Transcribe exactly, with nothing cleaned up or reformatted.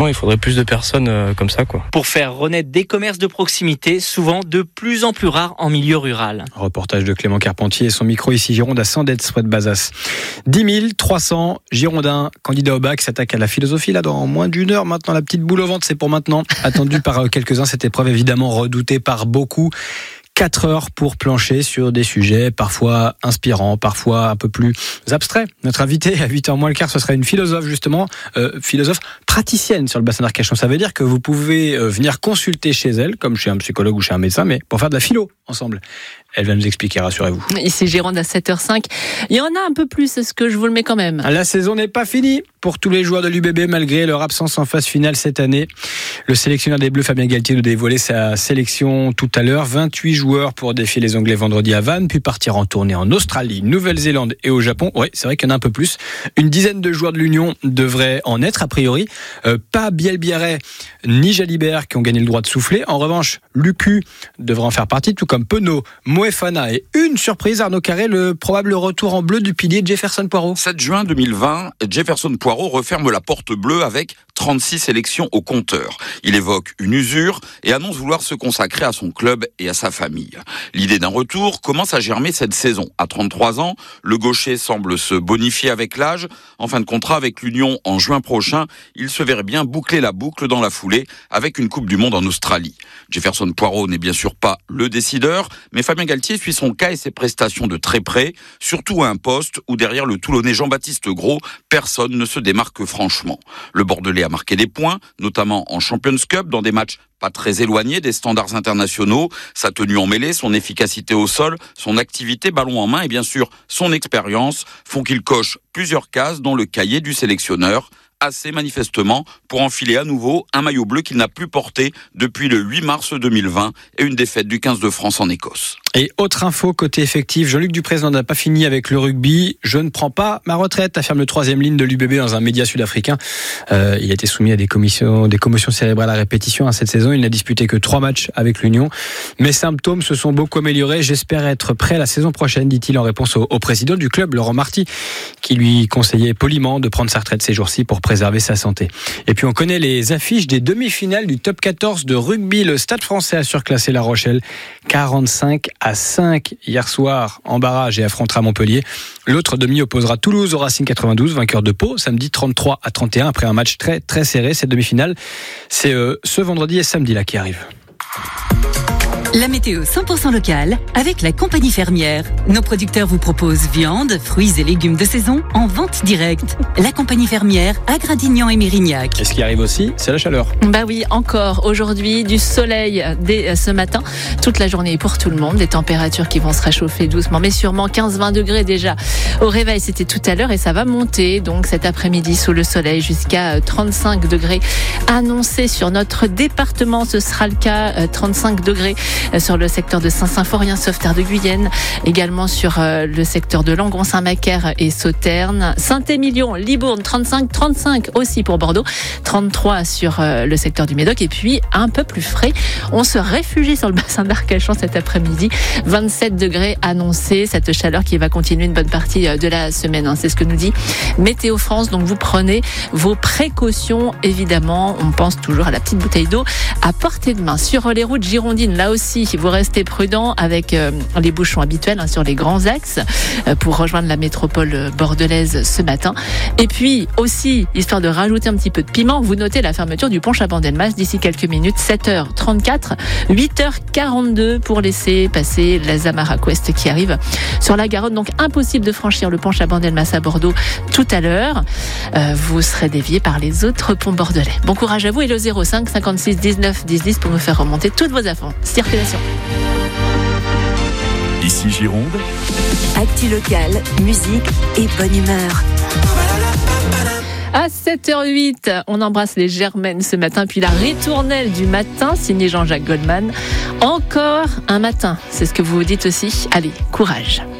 franchement, il faudrait plus de personnes euh, comme ça, quoi. Pour faire renaître des commerces de proximité, souvent de plus en plus rares en milieu rural. Reportage de Clément Carpentier et son micro ici Gironde à Sandette, près de Bazas. dix mille trois cents Girondins candidats au bac s'attaquent à la philosophie là dans moins d'une heure maintenant. La petite boule au ventre, c'est pour maintenant. Attendu par quelques-uns, cette épreuve évidemment redoutée par beaucoup. quatre heures pour plancher sur des sujets parfois inspirants, parfois un peu plus abstraits. Notre invité à huit heures moins le quart, ce sera une philosophe justement, euh, philosophe praticienne sur le bassin d'Arcachon. Ça veut dire que vous pouvez euh, venir consulter chez elle, comme chez un psychologue ou chez un médecin, mais pour faire de la philo ensemble. Elle va nous expliquer, rassurez-vous. Ici Gironde à sept heures cinq. Il y en a un peu plus, est-ce que je vous le mets quand même ? La saison n'est pas finie pour tous les joueurs de l'U B B malgré leur absence en phase finale cette année. Le sélectionneur des Bleus, Fabien Galtier, nous dévoilait sa sélection tout à l'heure. vingt-huit joueurs pour défier les Anglais vendredi à Vannes, puis partir en tournée en Australie, Nouvelle-Zélande et au Japon. Oui, c'est vrai qu'il y en a un peu plus. Une dizaine de joueurs de l'Union devraient en être a priori. Euh, pas Biel Biarret ni Jalibert qui ont gagné le droit de souffler. En revanche, Lucu devra en faire partie, tout comme Penaud, Moefana et une surprise, Arnaud Carré, le probable retour en bleu du pilier Jefferson Poirot. sept juin deux mille vingt, Jefferson Poirot referme la porte bleue avec trente-six sélections au compteur. Il évoque une usure et annonce vouloir se consacrer à son club et à sa famille. L'idée d'un retour commence à germer cette saison. À trente-trois ans, le gaucher semble se bonifier avec l'âge. En fin de contrat avec l'Union en juin prochain, il se verrait bien boucler la boucle dans la foulée avec une Coupe du Monde en Australie. Jefferson Poirot n'est bien sûr pas le décideur, mais Fabien Galtier suit son cas et ses prestations de très près, surtout à un poste où derrière le Toulonnais Jean-Baptiste Gros, personne ne se démarque franchement. Le Bordelais a marqué des points, notamment en Champions Cup, dans des matchs pas très éloigné des standards internationaux. Sa tenue en mêlée, son efficacité au sol, son activité ballon en main et bien sûr son expérience font qu'il coche plusieurs cases dans le cahier du sélectionneur. Assez manifestement pour enfiler à nouveau un maillot bleu qu'il n'a plus porté depuis le huit mars deux mille vingt et une défaite du quinze de France en Écosse. Et autre info côté effectif, Jean-Luc Duprez n'en a pas fini avec le rugby. Je ne prends pas ma retraite, affirme le troisième ligne de l'U B B dans un média sud-africain. Euh, il a été soumis à des commissions, des commotions cérébrales à répétition hein, cette saison. Il n'a disputé que trois matchs avec l'Union. Mes symptômes se sont beaucoup améliorés. J'espère être prêt la saison prochaine, dit-il en réponse au, au président du club, Laurent Marty, qui lui conseillait poliment de prendre sa retraite ces jours-ci pour préserver sa santé. Et puis on connaît les affiches des demi-finales du top quatorze de rugby. Le Stade Français a surclassé La Rochelle quarante-cinq à cinq hier soir en barrage et affrontera Montpellier. L'autre demi opposera Toulouse au Racing quatre-vingt-douze, vainqueur de Pau, samedi trente-trois à trente et un après un match très très serré. Cette demi-finale, c'est euh, ce vendredi et samedi là qui arrive. La météo cent pour cent locale avec la compagnie fermière. Nos producteurs vous proposent viande, fruits et légumes de saison en vente directe. La compagnie fermière à Gradignan et Mérignac. Et ce qui arrive aussi, c'est la chaleur. Bah oui, encore aujourd'hui du soleil dès ce matin. Toute la journée pour tout le monde. Des températures qui vont se réchauffer doucement, mais sûrement quinze à vingt degrés déjà. Au réveil, c'était tout à l'heure et ça va monter. Donc cet après-midi sous le soleil jusqu'à trente-cinq degrés annoncés sur notre département. Ce sera le cas, trente-cinq degrés sur le secteur de Saint-Symphorien, Sauveterre de Guyenne, également sur le secteur de Langon, Saint-Macaire et Sauternes, Saint-Émilion, Libourne, trente-cinq, trente-cinq aussi pour Bordeaux, trente-trois sur le secteur du Médoc et puis un peu plus frais. On se réfugie sur le bassin d'Arcachon cet après-midi, vingt-sept degrés annoncés, cette chaleur qui va continuer une bonne partie de la semaine, hein, c'est ce que nous dit Météo France. Donc vous prenez vos précautions évidemment, on pense toujours à la petite bouteille d'eau à portée de main. Sur les routes girondines, là aussi vous restez prudents avec euh, les bouchons habituels hein, sur les grands axes euh, pour rejoindre la métropole bordelaise ce matin. Et puis aussi, histoire de rajouter un petit peu de piment, vous notez la fermeture du pont Chabandelmas d'ici quelques minutes, sept heures trente-quatre, huit heures quarante-deux pour laisser passer la Zamarac Ouest qui arrive sur la Garonne. Donc impossible de franchir le pont Chabandelmas à Bordeaux tout à l'heure. Euh, vous serez dévié par les autres ponts bordelais. Bon courage à vous et le zéro cinq cinquante-six dix-neuf dix dix pour nous faire remonter toutes vos infos. Circulation. Ici Gironde. Actu local, musique et bonne humeur. À sept heures huit, on embrasse les Germaines ce matin, puis la ritournelle du matin, signée Jean-Jacques Goldman. Encore un matin, c'est ce que vous vous dites aussi. Allez, courage.